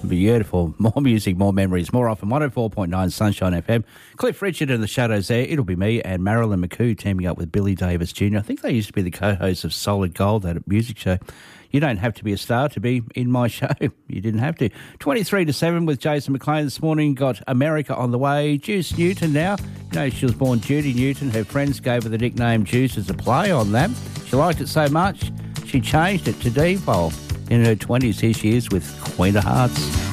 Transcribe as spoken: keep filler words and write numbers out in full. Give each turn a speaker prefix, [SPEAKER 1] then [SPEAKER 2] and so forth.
[SPEAKER 1] Beautiful. More music, more memories, more often. one oh four point nine Sunshine F M. Cliff Richard and the Shadows there. It'll be me and Marilyn McCoo teaming up with Billy Davis Junior I think they used to be the co-hosts of Solid Gold, that music show. You don't have to be a star to be in my show. You didn't have to. twenty-three to seven with Jason McLean this morning. Got America on the way. Juice Newton now. You know, she was born Judy Newton. Her friends gave her the nickname Juice as a play on that. She liked it so much, she changed it to Devolve. In her twenties, here she is with Queen of Hearts.